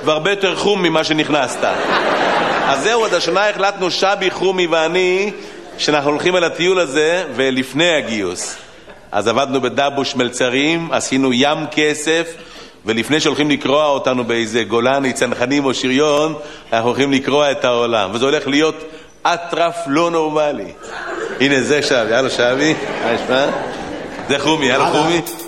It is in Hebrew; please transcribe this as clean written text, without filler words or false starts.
והרבה יותר חום ממה שנכנסת. אז זהו, עד השנה החלטנו שבי, חומי ואני, שאנחנו הולכים על הטיול הזה, ולפני הגיוס. אז עבדנו בדבוש מלצרים, עשינו ים כסף, ולפני שהולכים לקרוע אותנו באיזה גולני, צנחנים או שריון, אנחנו הולכים לקרוע את העולם. וזה הולך להיות אטרף לא נורמלי. הנה זה שבי, יאללה שבי, מה ישמע? זה חומי, יאללה חומי.